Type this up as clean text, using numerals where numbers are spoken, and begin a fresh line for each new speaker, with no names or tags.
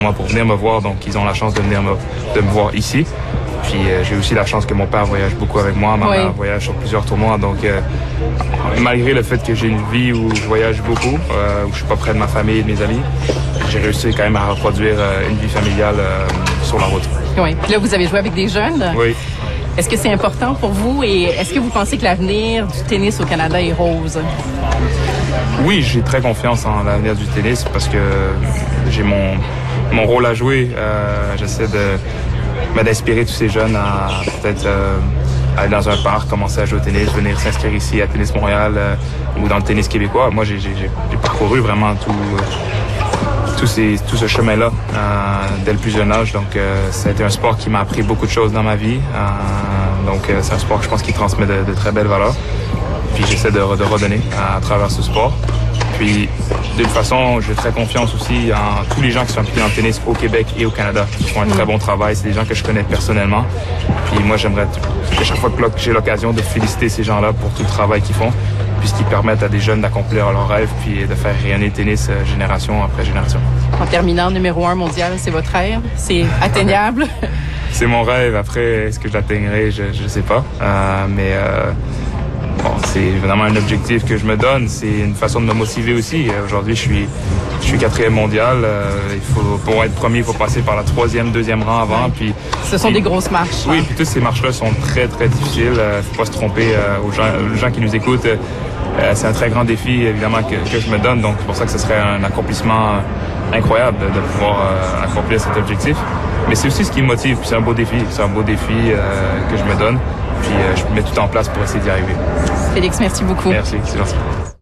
pour venir me voir, donc ils ont la chance de venir de me voir ici. Puis j'ai aussi la chance que mon père voyage beaucoup avec moi, ma mère voyage sur plusieurs tournois, donc malgré le fait que j'ai une vie où je voyage beaucoup, où je suis pas près de ma famille et de mes amis, j'ai réussi quand même à reproduire une vie familiale sur la route.
Oui, puis là vous avez joué avec des jeunes.
Oui.
Est-ce que c'est important pour vous et est-ce que vous pensez que l'avenir du tennis au Canada est rose?
Oui, j'ai très confiance en l'avenir du tennis parce que j'ai mon rôle à jouer. J'essaie d'inspirer tous ces jeunes à peut-être aller dans un parc, commencer à jouer au tennis, venir s'inscrire ici à Tennis Montréal ou dans le tennis québécois. Moi, j'ai parcouru vraiment tout ce chemin-là dès le plus jeune âge. Donc, ça a été un sport qui m'a appris beaucoup de choses dans ma vie. Donc, c'est un sport que je pense qui transmet de très belles valeurs. Puis, j'essaie de redonner à travers ce sport. Puis, de toute façon, j'ai très confiance aussi en tous les gens qui sont impliqués dans le tennis au Québec et au Canada. Ils font un très bon travail. C'est des gens que je connais personnellement. Puis moi, j'aimerais à chaque fois que j'ai l'occasion de féliciter ces gens-là pour tout le travail qu'ils font, puisqu'ils permettent à des jeunes d'accomplir leurs rêves puis de faire rayonner le tennis génération après génération. En
terminant, numéro 1 mondial, c'est votre rêve? C'est atteignable?
C'est mon rêve. Après, est-ce que je l'atteindrai? Je sais pas. Bon, c'est vraiment un objectif que je me donne. C'est une façon de me motiver aussi. Aujourd'hui, je suis 4e mondial. Pour être premier, il faut passer par la 3e, 2e rang avant. Puis,
ce sont des grosses marches.
Oui, puis toutes ces marches-là sont très, très difficiles. Faut pas se tromper aux gens qui nous écoutent. C'est un très grand défi, évidemment, que je me donne. Donc, c'est pour ça que ce serait un accomplissement incroyable de pouvoir accomplir cet objectif. Mais c'est aussi ce qui me motive. Puis c'est un beau défi. C'est un beau défi que je me donne. Puis je mets tout en place pour essayer d'y arriver.
Félix, merci beaucoup.
Merci, c'est gentil.